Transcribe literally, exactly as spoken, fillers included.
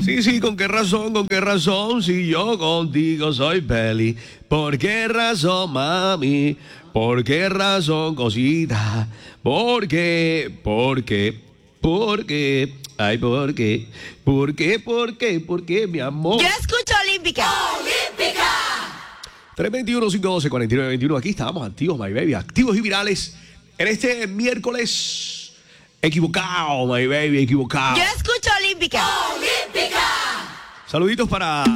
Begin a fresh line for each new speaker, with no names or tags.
Sí, sí, ¿con qué razón? ¿Con qué razón? Si yo contigo soy peli. ¿Por qué razón, mami? ¿Por qué razón, cosita? ¿Por qué? ¿Por qué? ¿Por qué? Ay, ¿por qué? ¿Por qué? ¿Por qué? ¿Por qué, mi amor?
Yo escucho Olímpica. ¡Olímpica!
tres veintiuno, cinco doce, cuarenta y nueve veintiuno. Aquí estamos activos, my baby. Activos y virales en este miércoles. Equivocado, my baby, equivocado.
Yo escucho Olímpica. ¡Olímpica!
Saluditos para